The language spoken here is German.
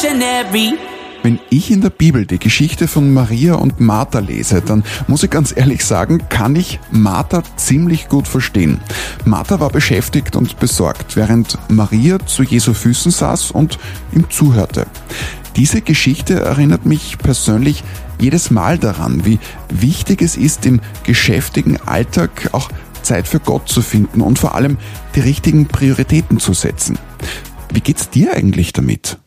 revolutionary. Wenn ich in der Bibel die Geschichte von Maria und Martha lese, dann muss ich ganz ehrlich sagen, kann ich Martha ziemlich gut verstehen. Martha war beschäftigt und besorgt, während Maria zu Jesu Füßen saß und ihm zuhörte. Diese Geschichte erinnert mich persönlich jedes Mal daran, wie wichtig es ist, im geschäftigen Alltag auch Zeit für Gott zu finden und vor allem die richtigen Prioritäten zu setzen. Wie geht's dir eigentlich damit?